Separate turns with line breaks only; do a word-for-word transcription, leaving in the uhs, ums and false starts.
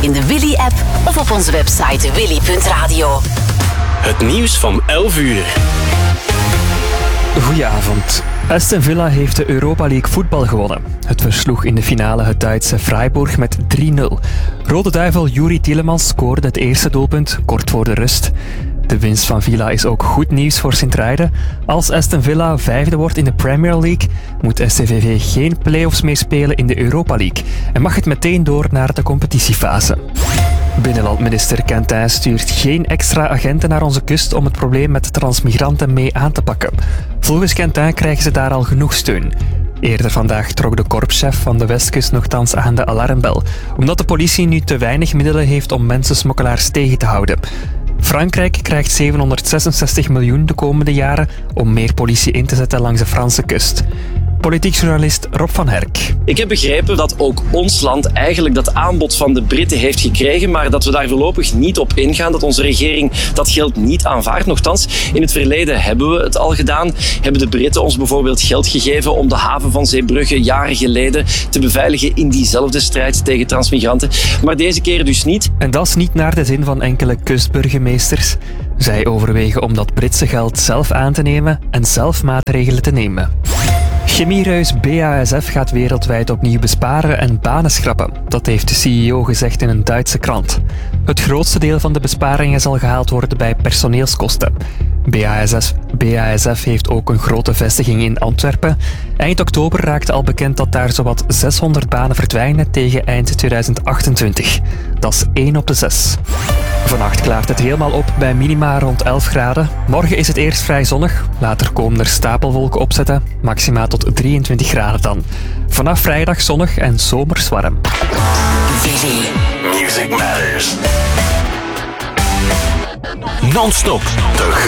in de Willy-app of op onze website willy punt radio.
Het nieuws van elf uur.
Goedenavond. Aston Villa heeft de Europa League voetbal gewonnen. Het versloeg in de finale het Duitse Freiburg met drie nul. Rode duivel Youri Tielemans scoorde het eerste doelpunt kort voor de rust. De winst van Villa is ook goed nieuws voor Sint-Truiden. Als Aston Villa vijfde wordt in de Premier League, moet S T V V geen play-offs meer spelen in de Europa League en mag het meteen door naar de competitiefase. Binnenlandminister Quentin stuurt geen extra agenten naar onze kust om het probleem met transmigranten mee aan te pakken. Volgens Quentin krijgen ze daar al genoeg steun. Eerder vandaag trok de korpschef van de Westkust nogthans aan de alarmbel, omdat de politie nu te weinig middelen heeft om mensensmokkelaars tegen te houden. Frankrijk krijgt zevenhonderdzesenzestig miljoen de komende jaren om meer politie in te zetten langs de Franse kust. Politiek journalist Rob van Herk.
Ik heb begrepen dat ook ons land eigenlijk dat aanbod van de Britten heeft gekregen, maar dat we daar voorlopig niet op ingaan, dat onze regering dat geld niet aanvaardt. Nochtans, in het verleden hebben we het al gedaan. Hebben de Britten ons bijvoorbeeld geld gegeven om de haven van Zeebrugge jaren geleden te beveiligen in diezelfde strijd tegen transmigranten. Maar deze keer dus niet.
En dat is niet naar de zin van enkele kustburgemeesters. Zij overwegen om dat Britse geld zelf aan te nemen en zelf maatregelen te nemen. Chemiereus B A S F gaat wereldwijd opnieuw besparen en banen schrappen. Dat heeft de C E O gezegd in een Duitse krant. Het grootste deel van de besparingen zal gehaald worden bij personeelskosten. B A S F, B A S F heeft ook een grote vestiging in Antwerpen. Eind oktober raakte al bekend dat daar zowat zeshonderd banen verdwijnen tegen eind tweeduizend achtentwintig. Dat is één op de zes. Vannacht klaart het helemaal op bij minima rond elf graden. Morgen is het eerst vrij zonnig. Later komen er stapelwolken opzetten. Maxima tot drieëntwintig graden dan. Vanaf vrijdag zonnig en zomers warm.
Willy. Music Matters. Non-stop. De